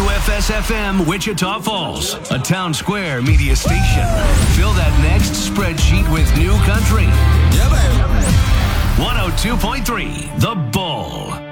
WFS-FM Wichita Falls, a Town Square media station. Fill that next spreadsheet with new country. Yeah, baby. 102.3 The Bull.